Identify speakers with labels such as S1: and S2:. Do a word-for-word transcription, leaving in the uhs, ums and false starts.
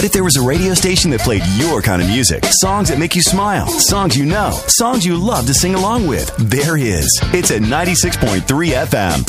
S1: if there was a radio station that played your kind of music, songs that make you smile, songs you know, songs you love to sing along with, there is. It's at ninety-six point three F M.